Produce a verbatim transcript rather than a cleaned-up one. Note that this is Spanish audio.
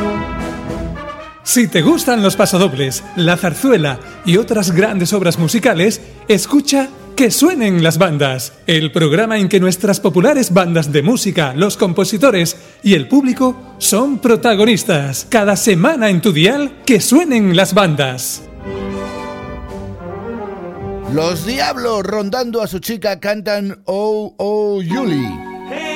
Si te gustan los pasodobles, la zarzuela y otras grandes obras musicales, escucha Que suenen las bandas, el programa en que nuestras populares bandas de música, los compositores y el público son protagonistas. Cada semana en tu dial, Que suenen las bandas. Los Diablos, rondando a su chica, cantan Oh, oh, Yuli.